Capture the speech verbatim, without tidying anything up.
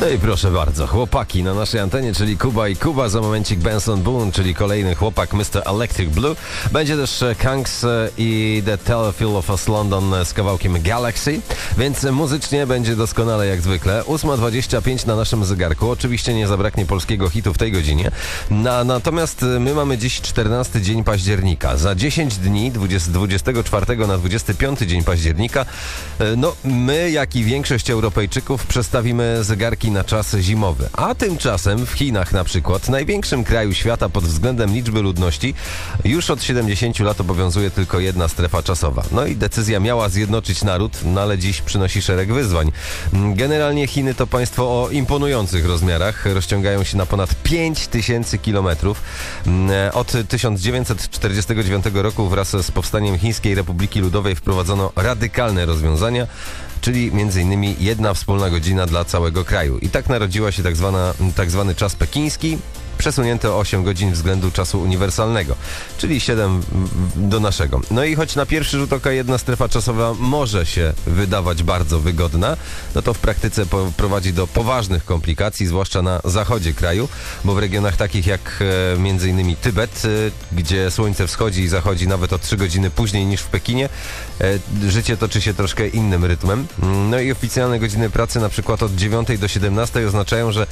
No i proszę bardzo, chłopaki na naszej antenie, czyli Kuba i Kuba, za momencik Benson Boone, czyli kolejny chłopak mister Electric Blue. Będzie też Kanks i The Telephone of Us London z kawałkiem Galaxy, więc muzycznie będzie doskonale jak zwykle. ósma dwadzieścia pięć na naszym zegarku, oczywiście nie zabraknie polskiego hitu w tej godzinie. Na, natomiast my mamy dziś czternasty dzień października. Za dziesięć dni, dwudziestego czwartego na dwudziesty piąty dzień października, no my, jak i większość Europejczyków, przestawimy zegarki na czas zimowy. A tymczasem w Chinach na przykład, największym kraju świata pod względem liczby ludności, już od siedemdziesięciu lat obowiązuje tylko jedna strefa czasowa. No i decyzja miała zjednoczyć naród, no ale dziś przynosi szereg wyzwań. Generalnie Chiny to państwo o imponujących rozmiarach, rozciągają się na ponad pięć tysięcy kilometrów. Od tysiąc dziewięćset czterdziestego dziewiątego roku wraz z powstaniem Chińskiej Republiki Ludowej wprowadzono radykalne rozwiązania, czyli między innymi jedna wspólna godzina dla całego kraju. I tak narodziła się tak, zwana, tak zwany czas pekiński, przesunięte o osiem godzin względu czasu uniwersalnego, czyli siedem do naszego. No i choć na pierwszy rzut oka jedna strefa czasowa może się wydawać bardzo wygodna, no to w praktyce prowadzi do poważnych komplikacji, zwłaszcza na zachodzie kraju, bo w regionach takich jak e, między innymi Tybet, e, gdzie słońce wschodzi i zachodzi nawet o trzy godziny później niż w Pekinie, e, życie toczy się troszkę innym rytmem. No i oficjalne godziny pracy na przykład od dziewiątej do siedemnastej oznaczają, że